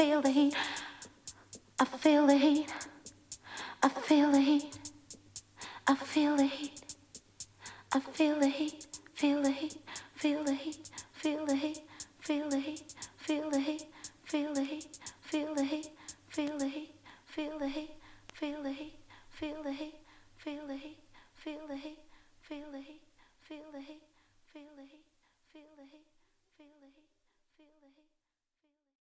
feel the heat. I feel the heat. I feel the heat. I feel the heat. I feel the heat. Feel the heat. Feel the heat. Feel the heat. Feel the heat. Feel the heat. Feel the heat. Feel the heat. Feel the heat. Feel the heat. Feel the heat. Feel the heat. Feel the heat. Feel the heat.